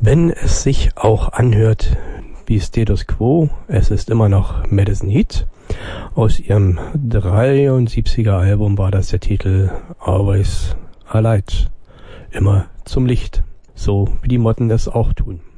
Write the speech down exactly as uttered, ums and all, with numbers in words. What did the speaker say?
Wenn es sich auch anhört wie Status Quo, es ist immer noch Madison Heat. Aus ihrem dreiundsiebziger Album war das der Titel Always a Light. Immer zum Licht. So wie die Motten es auch tun.